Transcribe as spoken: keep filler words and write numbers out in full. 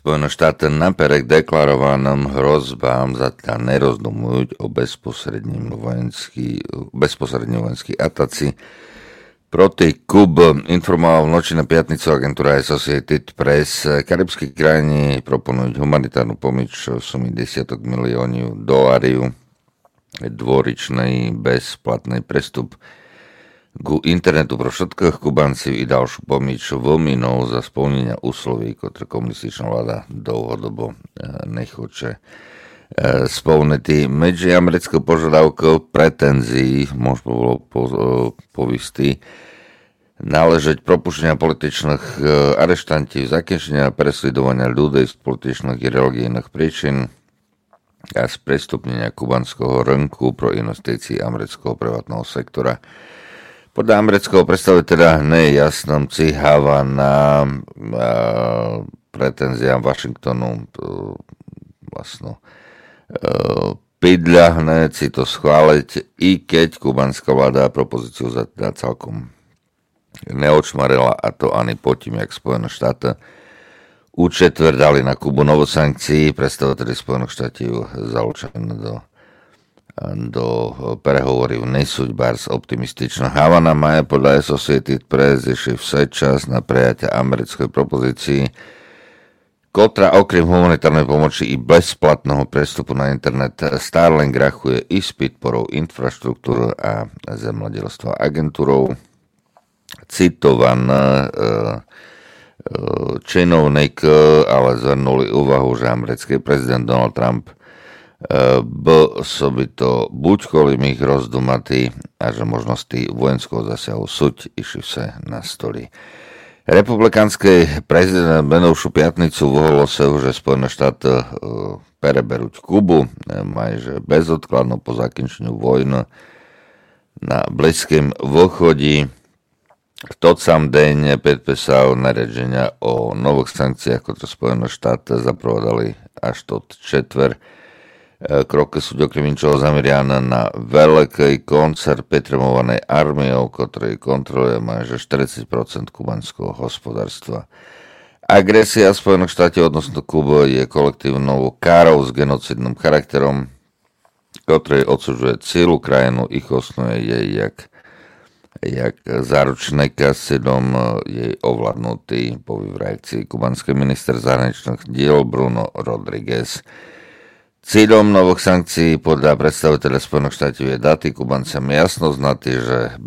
Spojené štáty napriek deklarovaným hrozbám zatiaľ nerozdumujú o bezposredním vojenský, bezposrední vojenský ataci proti Kube. Informoval v noči na piatnicu agentúra Associated Press. Karibské krajiny proponujú humanitárnu pomoc v sume desiatok miliónov dolárov, dvoričný bezplatný prestup ku internetu pro všetkých Kubancov i ďalšiu pomoc výmenou za splnenia úsloví, ktoré komunističná vláda dlhodobo nechoče splniť. Medzi americkou požiadavkou pretenzií možno bolo povistý náležať propuštenia političných areštantov, zakінчenia a presledovania ľudí z političných i religijných príčin a sprístupnenia kubanského rynku pro investície amerického privátneho sektora. Podľa amerického predstaviteľa nie je jasnom, či Havana pretenziám Washingtonu vlastne pidľahne, si to schváliť, i keď kubanská vláda propozíciu zatím celkom neočmarila, a to ani potím, jak Spojené štáty učetvrdali na Kubu novú sankcií. Predstaviteľi Spojených štátov zalúčené do do prehovorів несуть барс оптимістично. Havana має podľa Associated Press ešte все čas na prijatie americkej propozícii, ktorá okrem humanitárnej pomoci i bezplatného prestupu na internet Starlink rachuje i s podporou infraštruktúry a zemědělstva agentúrou. Citovaný činovník ale zhrnuli úvahu, že americký prezident Donald Trump b soby to buď kvôli ich rozdumatý a že možnosti vojenského zasiahu suť išli vse na stoli. Republikánsky prezident minulšiu piatnicu vyhlásil, že Spojené štáty pereberúť Kubu majže bezodkladno po zakončeniu vojny na Blízkym východí. V tot sam deň podpísal nariadenia o nových sankciách, ktoré Spojené štáty zaprovodali až tot četver. Kroky sú okrem inčoho zameriané na veľký koncert petremovanej armiou, ktorý kontroluje majže štyridsať percent kubanského hospodárstva. Agresia Spojených štátov odnosno Kuby je kolektívnou károu s genocidným charakterom, ktorý odsudzuje celú krajinu, ich osnuje jej jak, jak záručné kasidom jej ovládnutý, povie v reakcii kubanský minister zahraničných diel Bruno Rodriguez. Cílom nových sankcií podľa predstaviteľa Spojených štátov je dať Kubancom jasno znať, že